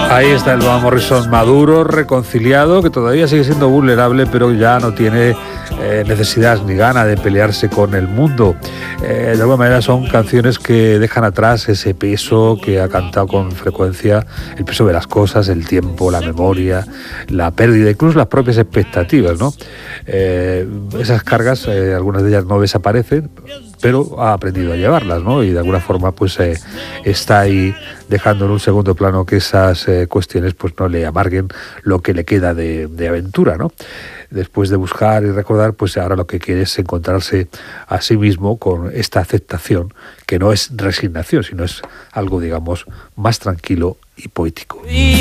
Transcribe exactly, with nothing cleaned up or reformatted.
Ahí está el Van Morrison maduro, reconciliado, que todavía sigue siendo vulnerable, pero ya no tiene eh, necesidad ni gana de pelearse con el mundo. Eh, de alguna manera son canciones que dejan atrás ese peso que ha cantado con frecuencia, el peso de las cosas, el tiempo, la memoria, la pérdida, incluso las propias expectativas, ¿no? Eh, esas cargas, eh, algunas de ellas no desaparecen, pero ha aprendido a llevarlas, ¿no? Y de alguna forma pues eh, está ahí dejando en un segundo plano que esas eh, cuestiones pues no le amarguen lo que le queda de, de aventura, ¿no? Después de buscar y recordar, pues ahora lo que quiere es encontrarse a sí mismo con esta aceptación, que no es resignación, sino es algo, digamos, más tranquilo y poético.